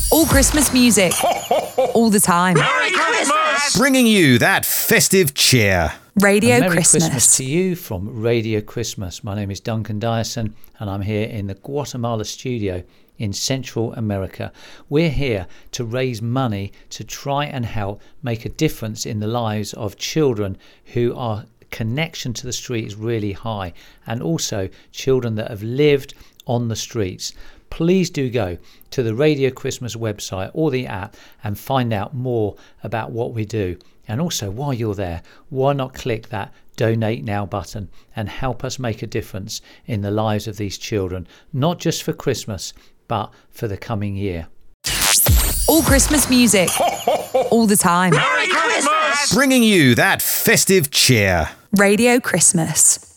All Christmas music. All the time. Merry Christmas! Bringing you that festive cheer. Radio Merry Christmas. Christmas to you from Radio Christmas. My name is Duncan Dyson and I'm here in the Guatemala studio in Central America. We're here to raise money to try and help make a difference in the lives of children who are connection to the street is really high, and also children that have lived on the streets. Please do go to the Radio Christmas website or the app and find out more about what we do. And also, while you're there, why not click that Donate Now button and help us make a difference in the lives of these children, not just for Christmas, but for the coming year. All Christmas music. All the time. Merry Christmas! Bringing you that festive cheer. Radio Christmas.